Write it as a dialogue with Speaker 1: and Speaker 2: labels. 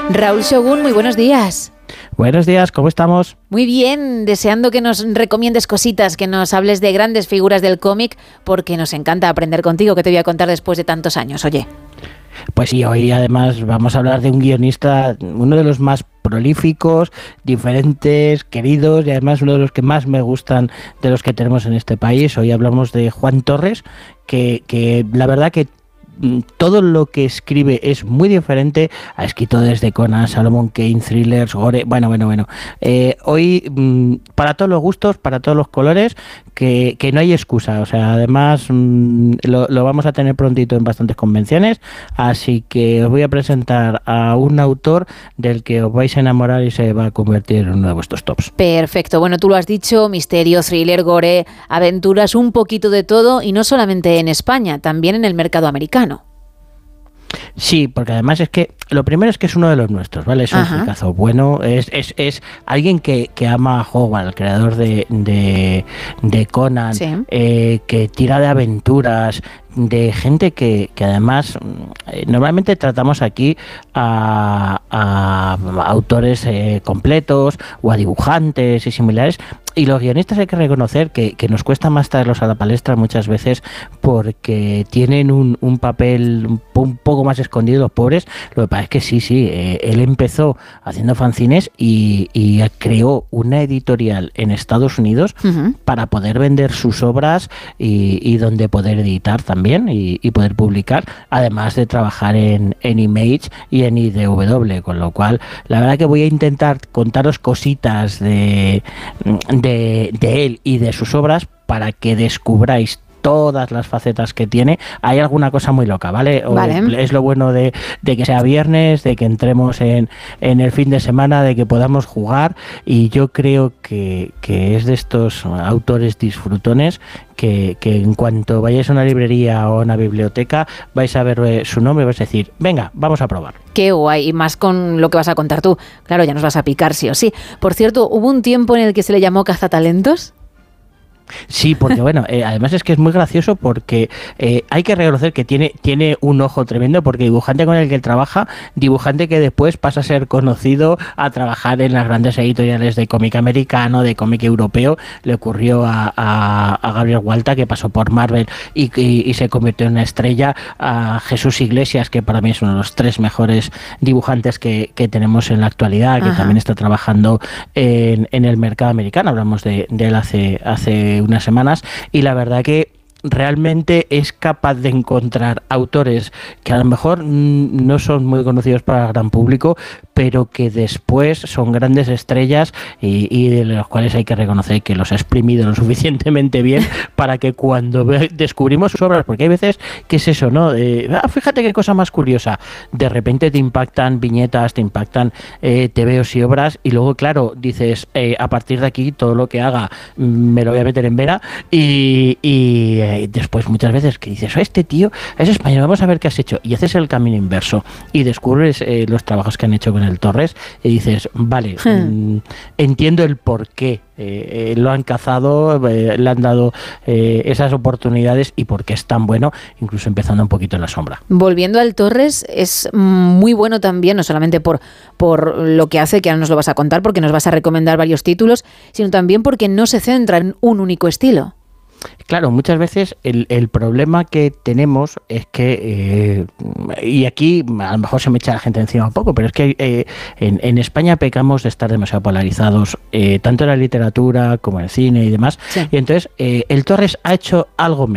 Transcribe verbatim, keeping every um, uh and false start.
Speaker 1: Raúl Shogun, muy buenos días.
Speaker 2: Buenos días, ¿cómo estamos?
Speaker 1: Muy bien, deseando que nos recomiendes cositas, que nos hables de grandes figuras del cómic, porque nos encanta aprender contigo, que te voy a contar después de tantos años, oye.
Speaker 2: Pues sí, hoy además vamos a hablar de un guionista, uno de los más prolíficos, diferentes, queridos y además uno de los que más me gustan de los que tenemos en este país. Hoy hablamos de Juan Torres, que, que la verdad que todo lo que escribe es muy diferente. Ha escrito desde Conan, Solomon Kane, thrillers, gore, bueno, bueno, bueno. Eh, hoy, mmm, para todos los gustos, para todos los colores, que, que no hay excusa. O sea, además mmm, lo, lo vamos a tener prontito en bastantes convenciones, así que os voy a presentar a un autor del que os vais a enamorar y se va a convertir en uno de vuestros tops.
Speaker 1: Perfecto, bueno, tú lo has dicho, misterio, thriller, gore, aventuras, un poquito de todo, y no solamente en España, también en el mercado americano.
Speaker 2: Sí, porque además es que lo primero es que es uno de los nuestros, ¿vale? Es un fricazo bueno, es, es, es alguien que, que ama a Howard, el creador de, de, de Conan, sí. eh, que tira de aventuras, de gente que, que además eh, normalmente tratamos aquí a, a autores eh, completos o a dibujantes y similares, y los guionistas hay que reconocer que, que nos cuesta más traerlos a la palestra muchas veces porque tienen un, un papel un poco más escondido, los pobres. Lo que pasa es que sí, sí, eh, él empezó haciendo fanzines y, y creó una editorial en Estados Unidos uh-huh. para poder vender sus obras y, y donde poder editar también y, y poder publicar, además de trabajar en, en Image y en I D W, con lo cual la verdad que voy a intentar contaros cositas de, de, de él y de sus obras para que descubráis todas las facetas que tiene. Hay alguna cosa muy loca, ¿vale? O vale. Es lo bueno de, de que sea viernes, de que entremos en, en el fin de semana, de que podamos jugar, y yo creo que, que es de estos autores disfrutones que, que en cuanto vayáis a una librería o a una biblioteca vais a ver su nombre y vais a decir, venga, vamos a probar.
Speaker 1: Qué guay, y más con lo que vas a contar tú. Claro, ya nos vas a picar sí o sí. Por cierto, ¿hubo un tiempo en el que se le llamó cazatalentos?
Speaker 2: Sí, porque bueno, eh, además es que es muy gracioso porque eh, hay que reconocer que tiene, tiene un ojo tremendo, porque dibujante con el que él trabaja, dibujante que después pasa a ser conocido, a trabajar en las grandes editoriales de cómic americano, de cómic europeo. Le ocurrió a, a, a Gabriel Walta, que pasó por Marvel y, y, y se convirtió en una estrella, a Jesús Iglesias, que para mí es uno de los tres mejores dibujantes que, que tenemos en la actualidad, que Ajá. también está trabajando en, en el mercado americano. Hablamos de, de él hace, hace unas semanas, y la verdad que realmente es capaz de encontrar autores que a lo mejor no son muy conocidos para el gran público, pero que después son grandes estrellas y, y de los cuales hay que reconocer que los ha exprimido lo suficientemente bien para que cuando ve, descubrimos sus obras, porque hay veces que es eso, ¿no? Eh, ah, fíjate qué cosa más curiosa, de repente te impactan viñetas, te impactan eh, tebeos y obras, y luego claro, dices, eh, a partir de aquí todo lo que haga me lo voy a meter en vera, y, y eh, después muchas veces que dices, oh, este tío es español, vamos a ver qué has hecho, y haces el camino inverso y descubres eh, los trabajos que han hecho con el Torres y dices, vale, hmm. mmm, entiendo el por qué eh, eh, lo han cazado, eh, le han dado eh, esas oportunidades y por qué es tan bueno, incluso empezando un poquito en la sombra.
Speaker 1: Volviendo al Torres, es muy bueno también, no solamente por, por lo que hace, que ahora nos lo vas a contar, porque nos vas a recomendar varios títulos, sino también porque no se centra en un único estilo.
Speaker 2: Claro, muchas veces el, el problema que tenemos es que, eh, y aquí a lo mejor se me echa la gente encima un poco, pero es que eh, en, en España pecamos de estar demasiado polarizados, eh, tanto en la literatura como en el cine y demás, sí. Y entonces eh, el Torres ha hecho algo